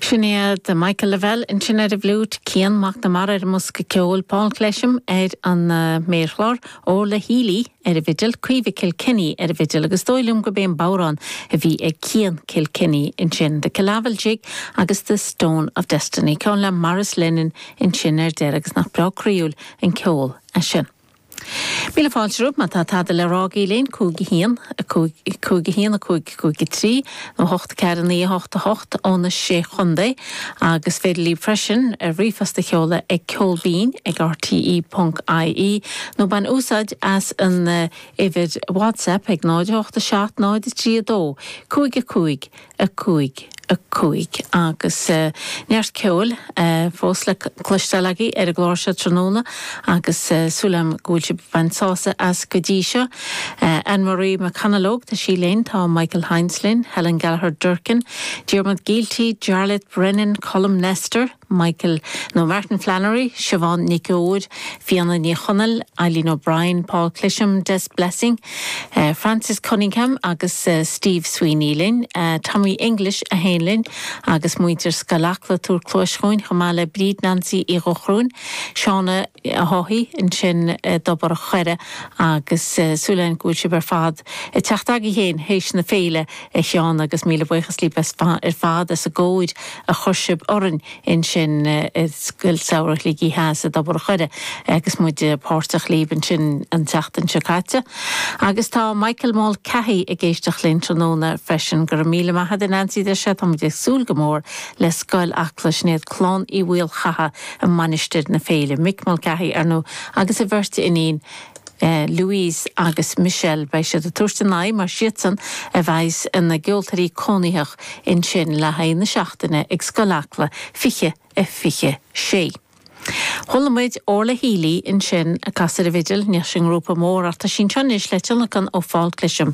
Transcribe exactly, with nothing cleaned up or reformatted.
Sinné de Michael Lavelle in sinna de bhlút Cian McNamara ar musca ceol Paul Clesham ar an uh, méirchlár ó le hílí ar a vigil cuive Kilkenny ar a vigil agus dóilum go ben bárán a bhí ag Cian Kilkenny in sin de Calavel Jig agus the Stone of Destiny ceol le Maris Lennon in sin ar deir agus nach bra críúil in ceol a sin. Míle fáilsrúb má tá táda le rágaí léin cúgi hían a cúgi hían a cúgi cúgi trí nó hocht cearan í hocht a hocht óna sé chundé agus féidir lí freisin a rifasta cheola ag ceolbín ag r t e dot i e nó ban úsáid as an uh, ifid WhatsApp ag náide hocht a seacht náide trí a dó cúgi cúig a cúig a cúig agus uh, neart ceol uh, fós le clystelagi ar a glóirse tróna agus uh, súlam gúilse bansása as godísio uh, Anne-Marie McCannalog tá sí léin tá Michael Heinslin, Helen Gallagher Durkin, Diarmid Gilty, Jarlath Brennan, Colm Nestor, Michael no Martin Flannery, Siobhan Nicowood, Fiona Nichonel, Eileen O'Brien, Paul Clesham, Des Blessing, uh, Francis Cunningham agus uh, Steve Sweeney Lynn, uh, Tommy English a Hainlin agus muintir Scalachla túr clóischoin chamále Bríd Nancy i Rochrún, Shauna a Hohi in sin uh, dobar a chuire agus uh, Súlein gúilse bar fad uh, teachtagi héin héis na féile uh, Seán agus míle buchas líp ar fad as a góid a chursib oran in sin sgil saoirach lígi has a dobar a chuire agus muid pórtach líban sin an teachtan sekáte. Agus tá Michael Mall Cahy a géisteach linn tróna freisin gur míle maithad in Nancy de se tá muid súl gomór le scoil achla snéad clán i bhfuil chaha a manisteid na féile. Mick Mall Cahy ar nó agus a bhirte inín Uh, Louise agus Michelle bei se de tuirstanai mar siatsan a bheis in na geoltarí cónaíoch in sin le hain na seachtaine ag scoilachla fiche a fiche sé. Thulamuid orla hílí in sin a casar a vigil neas sin grúpa mór ata sin teanis le teanachan ó Paul Clesham